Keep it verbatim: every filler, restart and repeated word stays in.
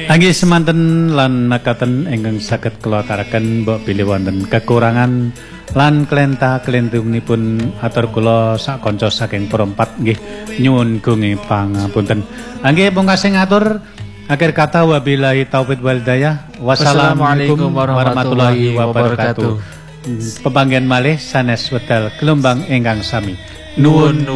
Anggi semanten lan makaten ingkang saged kula aturaken mbok bilih wonten kekurangan lan klenta klentungnipun atur kula sak kanca saking perempat nggih nyuwun gunge pangapunten. Anggi pungkasing ngatur akhir kata wabillahi taufik wal hidayah. Wassalamualaikum warahmatullahi wabarakatuh. Pepanggen malih sanes wedal gelombang ingkang sami. Nuwun